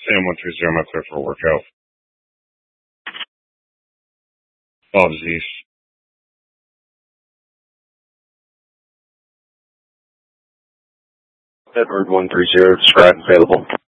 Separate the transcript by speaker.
Speaker 1: Sam 130, I'm out there for a workout. Bob's East.
Speaker 2: Edward 130, Scranton available.